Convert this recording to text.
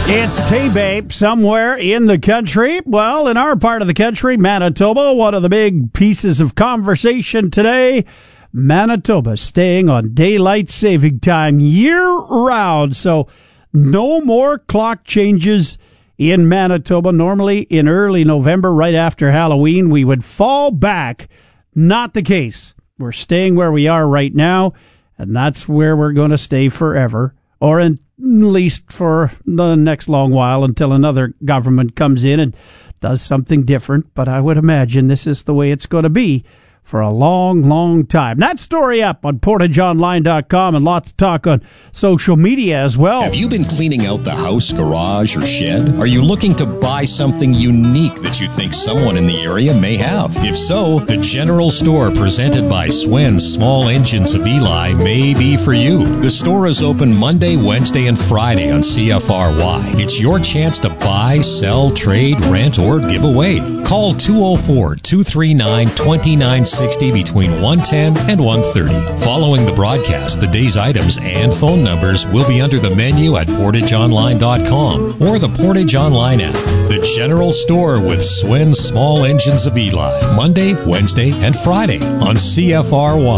It's T-Babe somewhere in the country. Well, in our part of the country, Manitoba, one of the big pieces of conversation today, Manitoba staying on daylight saving time year-round. So no more clock changes in Manitoba. Normally in early November, right after Halloween, we would fall back. Not the case. We're staying where we are right now, and that's where we're going to stay forever, or at least for the next long while until another government comes in and does something different. But I would imagine this is the way it's going to be for a long, long time. That story up on PortageOnline.com, and lots of talk on social media as well. Have you been cleaning out the house, garage, or shed? Are you looking to buy something unique that you think someone in the area may have? If so, the General Store presented by Swen's Small Engines of Eli may be for you. The store is open Monday, Wednesday, and Friday on CFRY. It's your chance to buy, sell, trade, rent, or give away. Call 204-239-2960 between 1:10 and 1:30. Following the broadcast, the day's items and phone numbers will be under the menu at PortageOnline.com or the Portage Online app. The General Store with Swen's Small Engines of Eli. Monday, Wednesday, and Friday on CFRY.